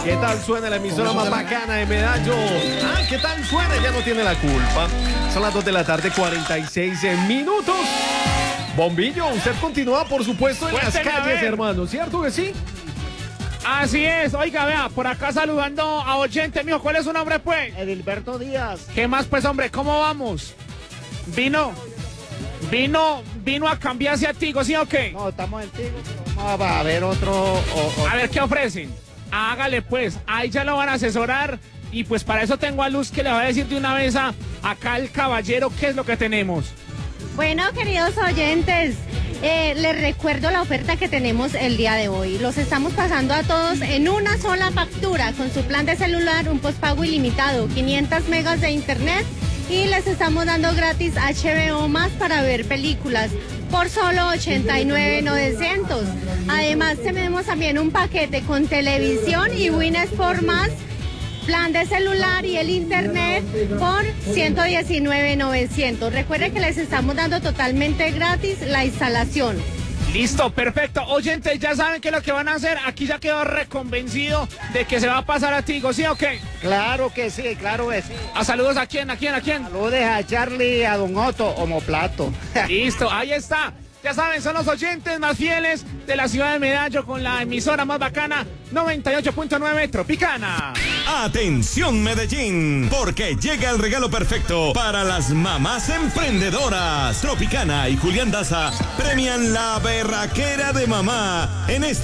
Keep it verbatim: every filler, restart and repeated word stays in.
¿Qué tal suena la emisora más bacana de Medallo? Ah, ¿qué tal suena? Ya no tiene la culpa. Son las dos de la tarde, cuarenta y seis minutos. Bombillo, usted continúa, por supuesto, en Cuénteme, las calles, hermano, ¿cierto que sí? Así es, oiga, vea, por acá saludando a oyente, mijo, ¿cuál es su nombre, pues? Edilberto Díaz. ¿Qué más, pues, hombre? ¿Cómo vamos? ¿Vino? ¿Vino vino a cambiarse a Tigo, sí o qué? No, estamos en Tigo, vamos a ver otro... O, o... A ver, ¿qué ofrecen? Hágale, pues, ahí ya lo van a asesorar y pues para eso tengo a Luz que le va a decir de una vez a acá el caballero qué es lo que tenemos. Bueno, queridos oyentes, eh, les recuerdo la oferta que tenemos el día de hoy. Los estamos pasando a todos en una sola factura con su plan de celular, un postpago ilimitado, quinientos megas de internet y les estamos dando gratis H B O más para ver películas por solo ochenta y nueve mil novecientos. Además tenemos también un paquete con televisión y Win Sport más, plan de celular y el internet por ciento diecinueve mil novecientos. Recuerden que les estamos dando totalmente gratis la instalación. Listo, perfecto. Oyentes, ya saben que lo que van a hacer, aquí ya quedó reconvencido de que se va a pasar a Tigo, ¿sí o qué? Claro que sí, claro que sí. A saludos a quién, a quién, a quién. Saludos a Charlie y a Don Otto, Homoplato. Listo, ahí está. Ya saben, son los oyentes más fieles de la ciudad de Medallo con la emisora más bacana, noventa y ocho punto nueve Tropicana. Atención Medellín, porque llega el regalo perfecto para las mamás emprendedoras. Tropicana y Julián Daza premian la berraquera de mamá en este